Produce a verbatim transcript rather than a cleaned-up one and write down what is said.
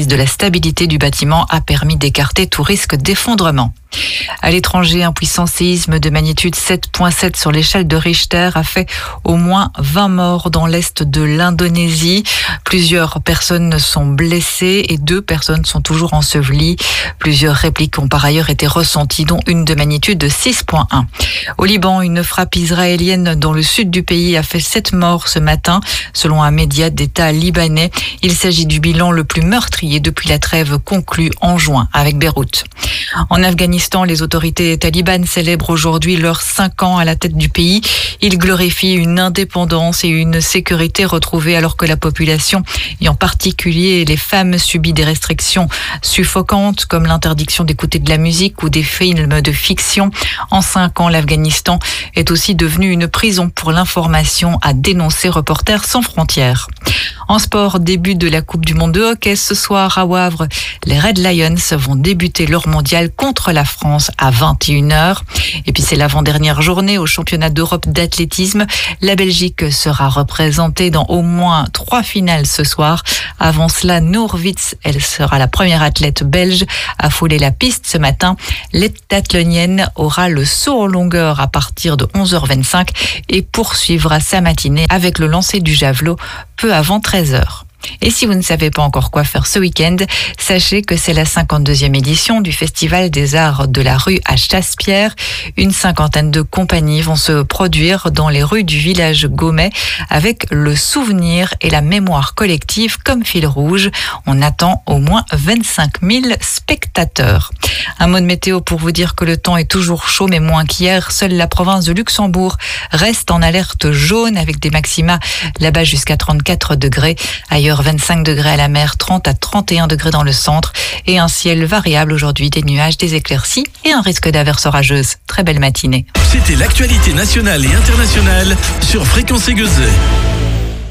l'expertise de la stabilité du bâtiment a permis d'écarter tout risque d'effondrement. À l'étranger, un puissant séisme de magnitude sept virgule sept sur l'échelle de Richter a fait au moins vingt morts dans l'est de l'Indonésie. Plusieurs personnes sont blessées et deux personnes sont toujours ensevelies. Plusieurs répliques ont par ailleurs été ressenties, dont une de magnitude de six virgule un. Au Liban, une frappe israélienne dans le sud du pays a fait sept morts ce matin, selon un média d'État libanais. Il s'agit du bilan le plus meurtrier depuis la trêve conclue en juin avec Beyrouth. En Afghanistan, les autorités talibanes célèbrent aujourd'hui leurs cinq ans à la tête du pays. Ils glorifient une indépendance et une sécurité retrouvées alors que la population, et en particulier les femmes, subit des restrictions suffocantes comme l'interdiction d'écouter de la musique ou des films de fiction. En cinq ans, l'Afghanistan est aussi devenu une prison pour l'information, a dénoncé Reporters sans frontières. En sport, début de la Coupe du Monde de hockey ce soir à Wavre. Les Red Lions vont débuter leur mondial contre la France à vingt et une heures. Et puis c'est l'avant-dernière journée au championnat d'Europe d'athlétisme. La Belgique sera représentée dans au moins trois finales ce soir. Avant cela, Noor Witz, elle sera la première athlète belge à fouler la piste ce matin. L'heptathlonienne aura le saut en longueur à partir de onze heures vingt-cinq et poursuivra sa matinée avec le lancer du javelot peu avant treize heures. Et si vous ne savez pas encore quoi faire ce week-end, sachez que c'est la cinquante-deuxième édition du Festival des Arts de la Rue à Chassepierre. Une cinquantaine de compagnies vont se produire dans les rues du village Gaumet avec le souvenir et la mémoire collective comme fil rouge. On attend au moins vingt-cinq mille spectateurs. Un mot de météo pour vous dire que le temps est toujours chaud mais moins qu'hier. Seule la province de Luxembourg reste en alerte jaune avec des maxima là-bas jusqu'à trente-quatre degrés. Ailleurs, vingt-cinq degrés à la mer, trente à trente et un degrés dans le centre et un ciel variable aujourd'hui, des nuages, des éclaircies et un risque d'averse orageuse. Très belle matinée. C'était l'actualité nationale et internationale sur Fréquence Aiguezet.